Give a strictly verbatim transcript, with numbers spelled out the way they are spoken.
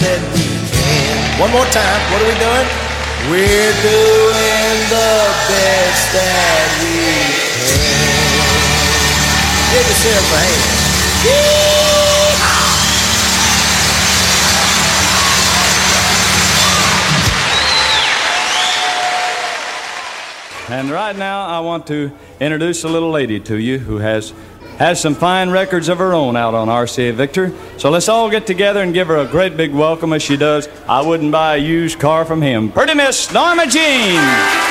that we can. One more time, what are we doing? We're doing the best that we can. Give yourself a hand. And right now, I want to introduce a little lady to you who has has some fine records of her own out on R C A Victor. So let's all get together and give her a great big welcome as she does I Wouldn't Buy a Used Car from Him. Pretty Miss Norma Jean.